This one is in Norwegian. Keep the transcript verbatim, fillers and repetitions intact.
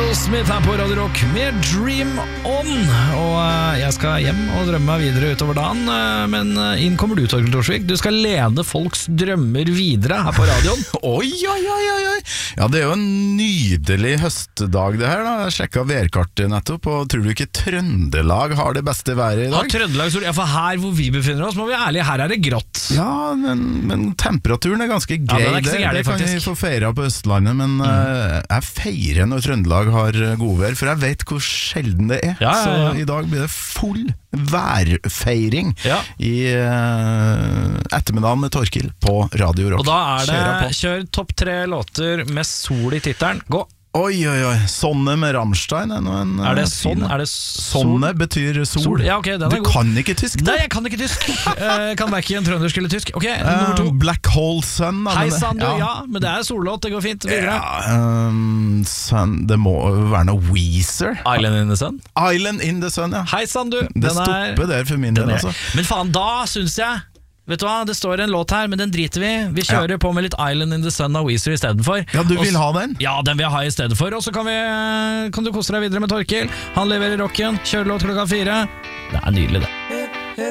Aerosmith her på Radio Rock med Dream On. Og uh, jeg skal hjem og drømme meg videre utover dagen, uh, men uh, inn kommer du, Torkel Torsvik. Du skal lede folks drømmer videre her på radioen. Oi, oi, oi, oi. Ja, det er jo en nydelig høstdag det her da. Jeg sjekket værkartet nettopp, og tror du ikke Trøndelag har det beste været i dag? Ja, Trøndelag, ja, for her hvor vi befinner oss, må vi være ærlige, her er det grått. Ja, men, men temperaturen er ganske grei. Ja, den er ikke så gærlig, det, det kan faktisk. vi få feire på Østlandet, men mm. uh, jeg feirer når Trøndelag har godvær, for jeg vet hvor sjelden det er. Ja, ja, ja. Så i dag blir det full værfeiring ja. i uh, ettermiddagen med Torkil på Radio Rock. Og da er det kjør topp tre låter med sol i tittelen. Gå! Oi, oi, oi. Sonne med Rammstein er noe en Er det sånn? Er det sol? Sonne betyr sol. sol. Ja, okay, den er du god. kan ikke tysk, da? Nei, jeg kan ikke tysk. Jeg kan hverken trøndersk eller tysk. Ok, nummer to. Uh, Black Hole Sun. Hei sann, du, ja. ja. Men det er sollåt, det går fint. Videre. Ja, um, sun, det må være noe Weezer. Island in the Sun. Island in the Sun, ja. Hei sann, du. Det stopper der for min del, altså. Men faen, da synes jeg vet du hva, det står en låt her, men den driter vi. Vi kjører ja. på med litt Island in the Sun av Weezer i stedet for. Ja, du vil ha den? Ja, den vil jeg ha i stedet for. Og så kan, vi, kan du kose deg videre med Torkil. Han leverer rocken, kjører låt klokka fire. Det er nydelig det.